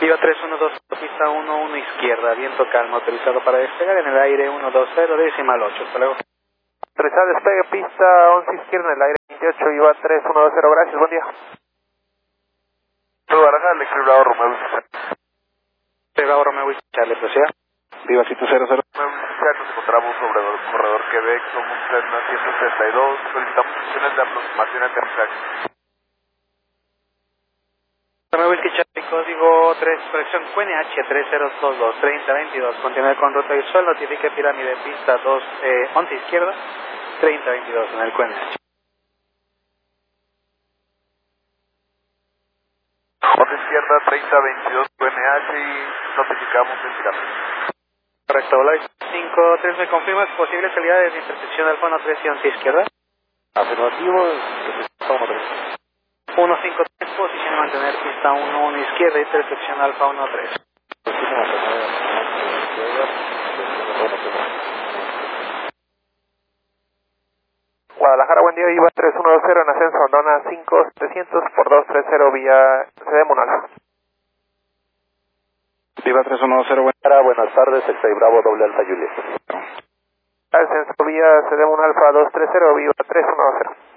Viva 312, pista 11 izquierda, viento calmo, autorizado para despegar en el aire 120, decimal 8, hasta luego. Autorizado despegue, pista 11 izquierda en el aire 28, Viva 3120, gracias, buen día. Todo Baraja, Electric Bravo, Romeo Bravo, Romeo Charlie, proceda. Viva 700. Nos encontramos sobre el corredor Quebec, somos Cessna 132, solicitamos funciones de aproximación y aterrizaje. Romeo Whisky Charlie, código 3, colección QNH 3022, 3022, continúe con ruta visual, notifique pirámide, pista 2, 11 izquierda, 3022 en el QNH. 11 izquierda, 3022, QNH y notificamos el pirámide. Correcto, Volaris 53, ¿me confirmas posibles salidas de intersección Alfa 13 y 11 izquierda? Afirmativo, 153, posición a mantener pista 11 izquierda, intersección Alfa 13. Guadalajara, buen día, Viva 3120 en ascenso, Andona 5700 por 230 vía Cedemon Alfa. Viva 3120, buenas tardes, 6 Bravo, doble Alfa Juliet. Ascenso vía Cedemon Alfa 230, Viva 3120.